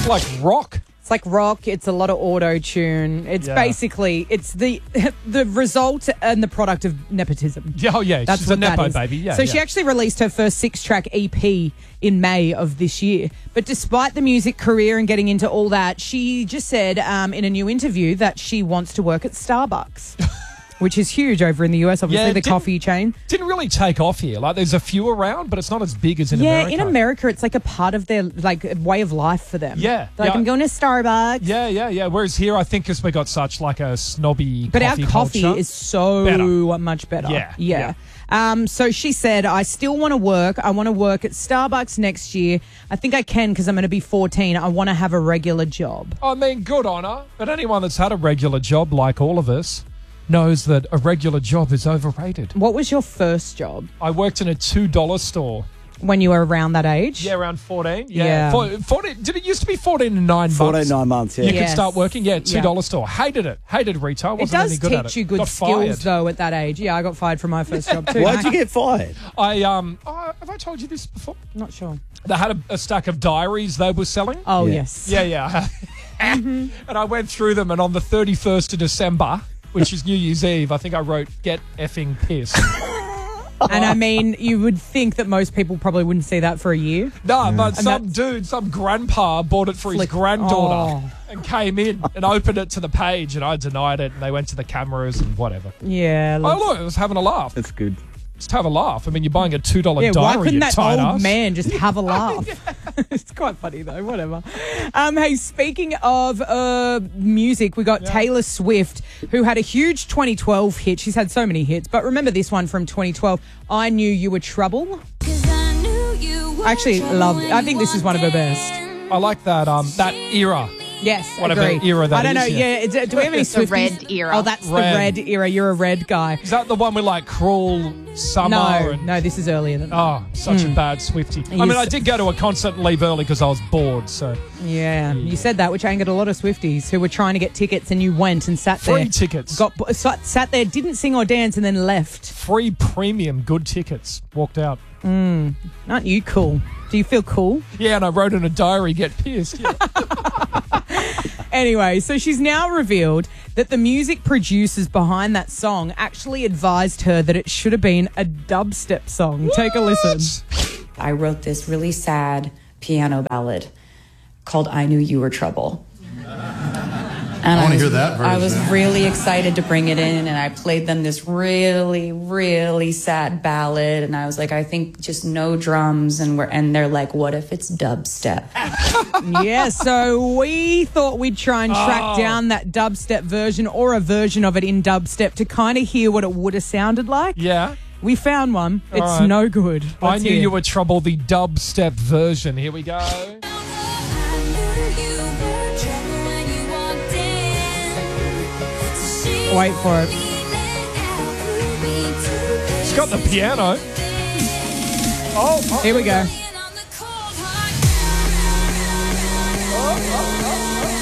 like rock. It's like rock. It's a lot of auto-tune. It's basically, it's the result and the product of nepotism. Oh, yeah. That's She's what a Nepo that is. baby. Yeah, so she actually released her first 6-track EP in May of this year. But despite the music career and getting into all that, she just said in a new interview that she wants to work at Starbucks. Which is huge over in the US, obviously, the coffee chain. Didn't really take off here. Like, there's a few around, but it's not as big as in America. Yeah, in America, it's like a part of their way of life for them. Yeah. Like, I'm going to Starbucks. Yeah. Whereas here, I think because we got such like a snobby but coffee our coffee culture, is so much better. Yeah. So she said, I still want to work. I want to work at Starbucks next year. I think I can because I'm going to be 14. I want to have a regular job. I mean, good on her. But anyone that's had a regular job, like all of us, knows that a regular job is overrated. What was your first job? I worked in a $2 store. When you were around that age? Yeah, around 14. Yeah. 14, did it used to be 14 and 9 months? 14, 9 months, yeah. You could start working. Yeah, $2 store. Hated it. Hated retail. Wasn't any good at it. It does teach you good got skills, fired. though, at that age. Yeah, I got fired from my first job, too. Why'd you get fired? Have I told you this before? Not sure. They had a stack of diaries they were selling. Oh, yes. Yeah. And I went through them, and on the 31st of December, which is New Year's Eve, I think I wrote, "Get effing pissed." And I mean, you would think that most people probably wouldn't see that for a year. No, but some grandpa bought it for his granddaughter and came in and opened it to the page, and I denied it, and they went to the cameras and whatever. Yeah. Oh, look, I was having a laugh. That's good. Just have a laugh. I mean, you're buying a $2 diary. Why couldn't that old ass. man just have a laugh? It's quite funny, though. Whatever. Hey, speaking of music, we got Taylor Swift, who had a huge 2012 hit. She's had so many hits, but remember this one from 2012, I Knew You Were Trouble. I actually love it. I think this is one of her best. I like that that era. Yes, whatever agree. era that is. I don't know. Yeah, do we have any The Swifties? red era. Oh, that's the red era. You're a red guy. Is that the one with like Cruel Summer? No, this is earlier than that. Oh, such a bad Swiftie. I mean, I did go to a concert and leave early because I was bored. So Yeah, you said that, which angered a lot of Swifties who were trying to get tickets, and you went and sat there. Free tickets. Sat there, didn't sing or dance, and then left. Free premium good tickets. Walked out. Aren't you cool? Do you feel cool? Yeah, and I wrote in a diary, "Get pissed." Yeah. Anyway, so she's now revealed that the music producers behind that song actually advised her that it should have been a dubstep song. Take a listen. I wrote this really sad piano ballad called I Knew You Were Trouble. And I want to hear that version. I was really excited to bring it in, and I played them this really, really sad ballad, and I was like, I think just no drums, and they're like, what if it's dubstep? Yeah, so we thought we'd try and track down that dubstep version or a version of it in dubstep to kind of hear what it would have sounded like. Yeah. We found one. It's right. no good. I Knew You Were Trouble, the dubstep version. Here we go. Wait for it. It's got the piano. Oh. Here we go.